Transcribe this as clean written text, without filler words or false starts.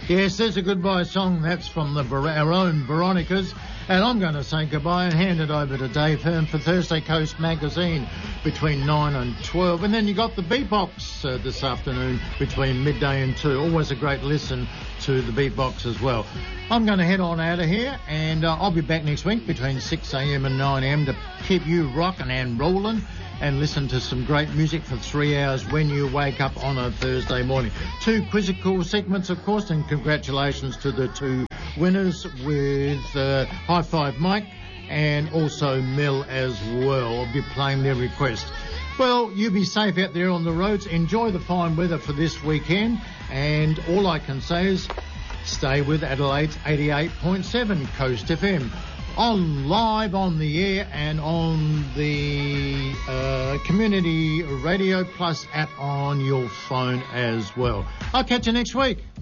Yes, there's a goodbye song. That's from our own Veronicas. And I'm going to say goodbye and hand it over to Dave Hearn for Thursday Coast Magazine between 9 and 12. And then you got the Beatbox this afternoon between midday and 2. Always a great listen to the Beatbox as well. I'm going to head on out of here, and I'll be back next week between 6 a.m. and 9 a.m. to keep you rocking and rolling and listen to some great music for 3 hours when you wake up on a Thursday morning. 2 quizzical segments, of course, and congratulations to the 2 winners with High Five Mike and also Mel as well. I'll be playing their request. Well, you be safe out there on the roads. Enjoy the fine weather for this weekend. And all I can say is stay with Adelaide's 88.7 Coast FM. On live on the air and on the Community Radio Plus app on your phone as well. I'll catch you next week.